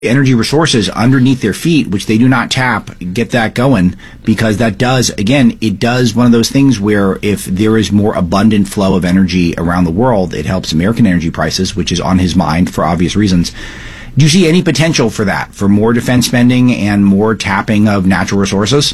energy resources underneath their feet, which they do not tap, get that going, because that does, again, it does one of those things where if there is more abundant flow of energy around the world, it helps American energy prices, which is on his mind for obvious reasons. Do you see any potential for that, for more defense spending and more tapping of natural resources?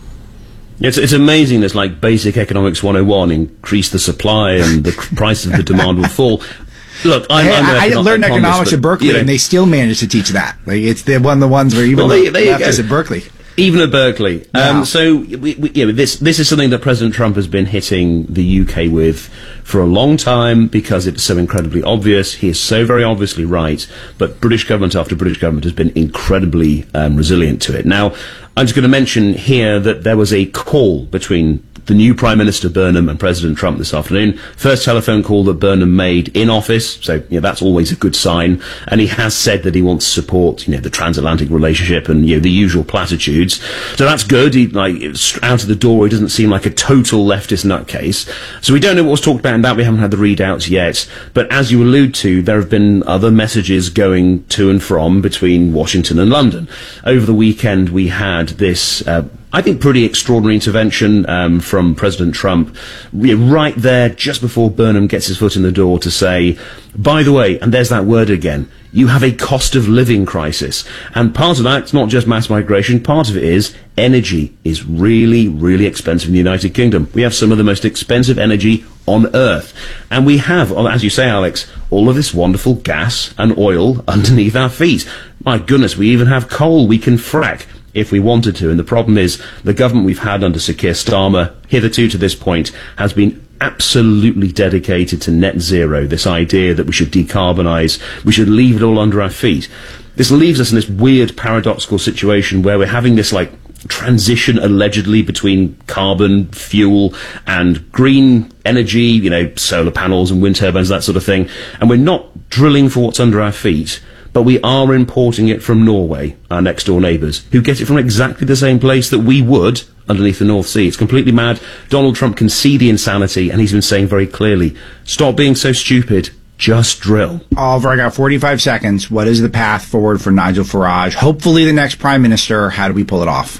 It's amazing. There's like basic economics 101, increase the supply and the price of the demand will fall. Look, I learned economics at Berkeley, and they still manage to teach that. Like, it's one of the ones where even the leftists at Berkeley. Even at Berkeley. Wow. So this is something that President Trump has been hitting the UK with for a long time because it's so incredibly obvious. He is so very obviously right, but British government after British government has been incredibly resilient to it. Now, I'm just going to mention here that there was a call between the new Prime Minister Burnham and President Trump this afternoon. First telephone call that Burnham made in office, so that's always a good sign. And he has said that he wants to support the transatlantic relationship and the usual platitudes. So that's good. He out of the door. He doesn't seem like a total leftist nutcase. So we don't know what was talked about in that. We haven't had the readouts yet. But as you allude to, there have been other messages going to and from between Washington and London. Over the weekend, we had this I think pretty extraordinary intervention from President Trump right there just before Burnham gets his foot in the door to say, by the way, and there's that word again, you have a cost of living crisis. And part of that, it's not just mass migration, part of it is energy is really, really expensive in the United Kingdom. We have some of the most expensive energy on earth. And we have, as you say, Alex, all of this wonderful gas and oil underneath our feet. My goodness, we even have coal we can frack if we wanted to. And the problem is the government we've had under Sir Keir Starmer hitherto to this point has been absolutely dedicated to net zero, this idea that we should decarbonise, we should leave it all under our feet. This leaves us in this weird paradoxical situation where we're having this transition allegedly between carbon, fuel and green energy, solar panels and wind turbines, that sort of thing, and we're not drilling for what's under our feet. But we are importing it from Norway, our next-door neighbours, who get it from exactly the same place that we would underneath the North Sea. It's completely mad. Donald Trump can see the insanity, and he's been saying very clearly, stop being so stupid, just drill. Oliver, I got 45 seconds. What is the path forward for Nigel Farage? Hopefully the next Prime Minister. How do we pull it off?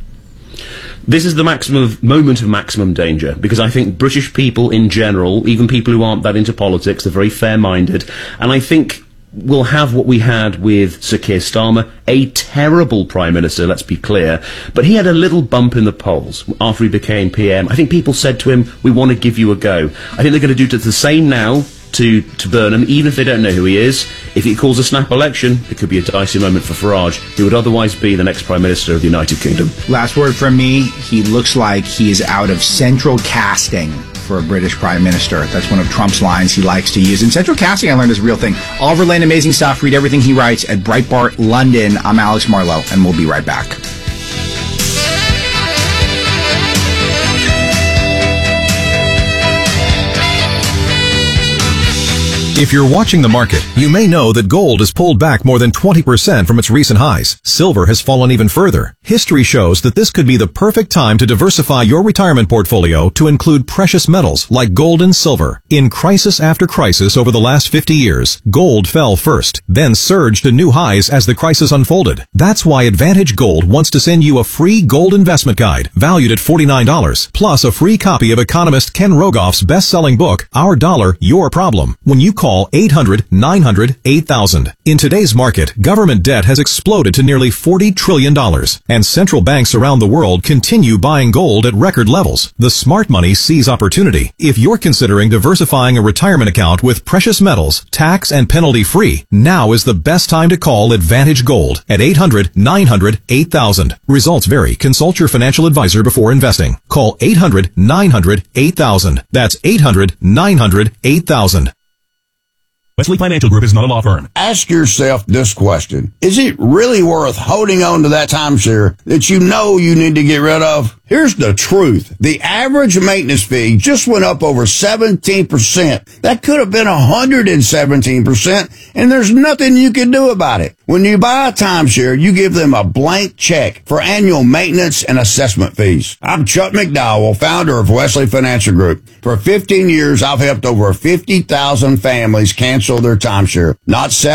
This is the moment of maximum danger, because I think British people in general, even people who aren't that into politics, are very fair-minded, and I think we'll have what we had with Sir Keir Starmer, a terrible Prime Minister, let's be clear, but he had a little bump in the polls after he became PM. I think people said to him, we want to give you a go. I think they're going to do the same now to Burnham, even if they don't know who he is. If he calls a snap election, it could be a dicey moment for Farage, who would otherwise be the next Prime Minister of the United Kingdom. Last word from me, he looks like he is out of central casting for a British Prime Minister. That's one of Trump's lines he likes to use. And central casting, I learned, is a real thing. Oliver Lane, amazing stuff. Read everything he writes at Breitbart London. I'm Alex Marlow, and we'll be right back. If you're watching the market, you may know that gold has pulled back more than 20% from its recent highs. Silver has fallen even further. History shows that this could be the perfect time to diversify your retirement portfolio to include precious metals like gold and silver. In crisis after crisis over the last 50 years, gold fell first, then surged to new highs as the crisis unfolded. That's why Advantage Gold wants to send you a free gold investment guide valued at $49, plus a free copy of economist Ken Rogoff's best-selling book, Our Dollar, Your Problem, when you call 800-900-8000. In today's market, government debt has exploded to nearly $40 trillion, and central banks around the world continue buying gold at record levels. The smart money sees opportunity. If you're considering diversifying a retirement account with precious metals, tax and penalty free, now is the best time to call Advantage Gold at 800-900-8000. Results vary. Consult your financial advisor before investing. Call 800-900-8000. That's 800-900-8000. Wesley Financial Group is not a law firm. Ask yourself this question. Is it really worth holding on to that timeshare that you know you need to get rid of? Here's the truth. The average maintenance fee just went up over 17%. That could have been 117%, and there's nothing you can do about it. When you buy a timeshare, you give them a blank check for annual maintenance and assessment fees. I'm Chuck McDowell, founder of Wesley Financial Group. For 15 years, I've helped over 50,000 families cancel their timeshare. Not sell it,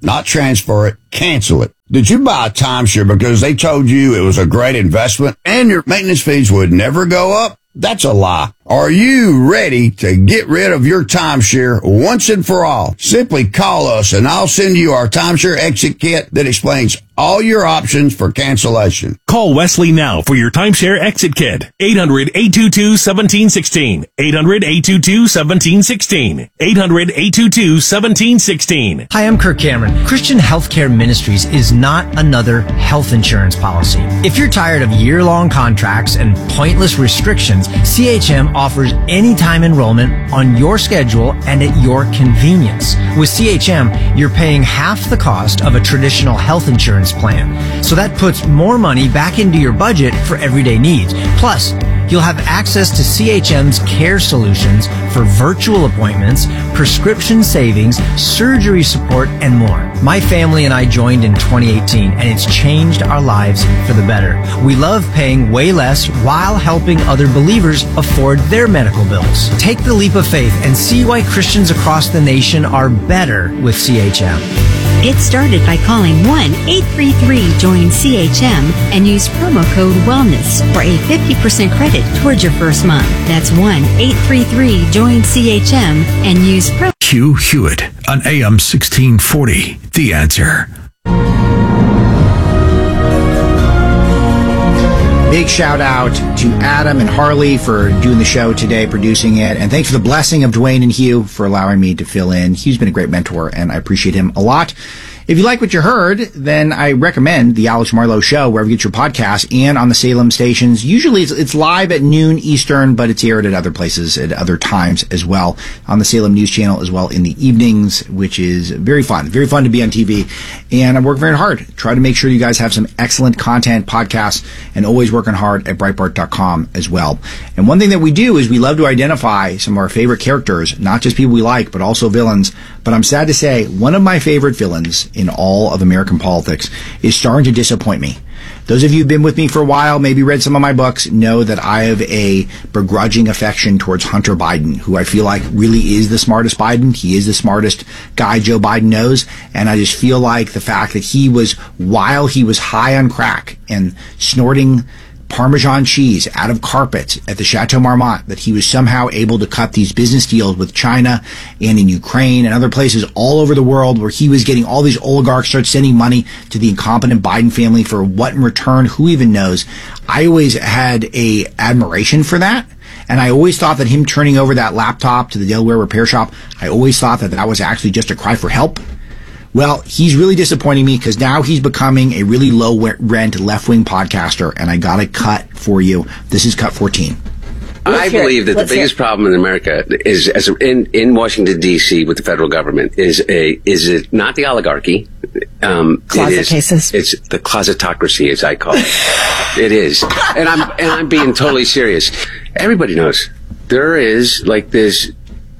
not transfer it, cancel it. Did you buy a timeshare because they told you it was a great investment and your maintenance fees would never go up? That's a lie. Are you ready to get rid of your timeshare once and for all? Simply call us and I'll send you our timeshare exit kit that explains all your options for cancellation. Call Wesley now for your timeshare exit kit. 800-822-1716. 800-822-1716. 800-822-1716. Hi, I'm Kirk Cameron. Christian Healthcare Ministries is not another health insurance policy. If you're tired of year-long contracts and pointless restrictions, CHM offers anytime enrollment on your schedule and at your convenience. With CHM, you're paying half the cost of a traditional health insurance plan. So that puts more money back into your budget for everyday needs. Plus, you'll have access to CHM's care solutions for virtual appointments, prescription savings, surgery support, and more. My family and I joined in 2018, and it's changed our lives for the better. We love paying way less while helping other believers afford their medical bills. Take the leap of faith and see why Christians across the nation are better with CHM. Get started by calling 1-833-JOIN-CHM and use promo code WELLNESS for a 50% credit towards your first month. That's 1-833-JOIN-CHM and use promo. Hugh Hewitt on AM 1640. The Answer. Big shout out to Adam and Harley for doing the show today, producing it. And thanks for the blessing of Dwayne and Hugh for allowing me to fill in. Hugh's been a great mentor, and I appreciate him a lot. If you like what you heard, then I recommend the Alex Marlowe Show, wherever you get your podcasts, and on the Salem stations. Usually it's live at noon Eastern, but it's aired at other places at other times as well, on the Salem News Channel as well in the evenings, which is very fun to be on TV. And I work very hard, try to make sure you guys have some excellent content, podcasts, and always working hard at Breitbart.com as well. And one thing that we do is we love to identify some of our favorite characters, not just people we like, but also villains. But I'm sad to say, one of my favorite villains in all of American politics is starting to disappoint me. Those of you who've been with me for a while, maybe read some of my books, know that I have a begrudging affection towards Hunter Biden, who I feel like really is the smartest Biden. He is the smartest guy Joe Biden knows. And I just feel like the fact that while he was high on crack and snorting Parmesan cheese out of carpets at the Chateau Marmont, that he was somehow able to cut these business deals with China and in Ukraine and other places all over the world, where he was getting all these oligarchs start sending money to the incompetent Biden family for what in return, who even knows. I always had a admiration for that. And I always thought that him turning over that laptop to the Delaware repair shop, I always thought that was actually just a cry for help. Well, he's really disappointing me because now he's becoming a really low-rent left-wing podcaster, and I got a cut for you. This is cut 14. I believe that the biggest problem in America is, in Washington D.C. with the federal government, is it not the oligarchy? Closet cases. It's the closetocracy, as I call it. It is, and I'm being totally serious. Everybody knows there is like this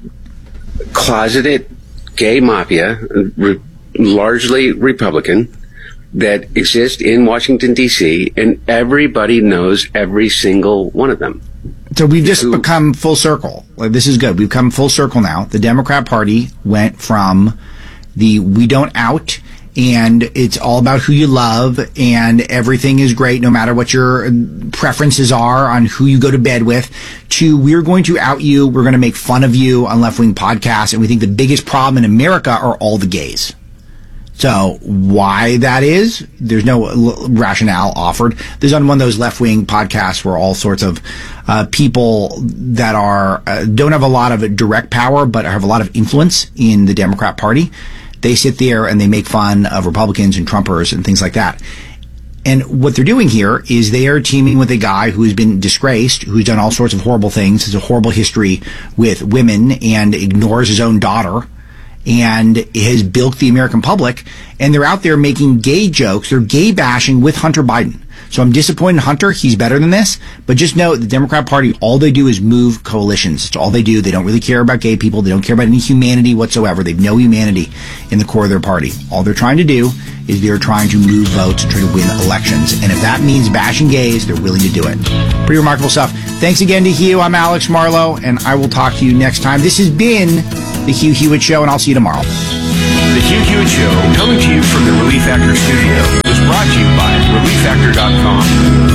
closeted gay mafia, largely Republican, that exist in Washington, D.C., and everybody knows every single one of them. So we've just become full circle. Like, this is good. We've come full circle now. The Democrat Party went from the we don't out, and it's all about who you love, and everything is great no matter what your preferences are on who you go to bed with, to we're going to out you, we're going to make fun of you on left-wing podcasts, and we think the biggest problem in America are all the gays. So why that is, there's no rationale offered. There's on one of those left-wing podcasts where all sorts of people that are don't have a lot of direct power but have a lot of influence in the Democrat Party, they sit there and they make fun of Republicans and Trumpers and things like that. And what they're doing here is they are teaming with a guy who has been disgraced, who's done all sorts of horrible things, has a horrible history with women, and ignores his own daughter, and has bilked the American public, and they're out there making gay jokes. They're gay bashing with Hunter Biden. So I'm disappointed in Hunter. He's better than this. But just know the Democrat Party, all they do is move coalitions. It's all they do. They don't really care about gay people. They don't care about any humanity whatsoever. They have no humanity in the core of their party. All they're trying to do is they're trying to move votes and try to win elections. And if that means bashing gays, they're willing to do it. Pretty remarkable stuff. Thanks again to Hugh. I'm Alex Marlowe, and I will talk to you next time. This has been the Hugh Hewitt Show, and I'll see you tomorrow. The Hugh Hewitt Show, coming to you from the Relief Actor Studio.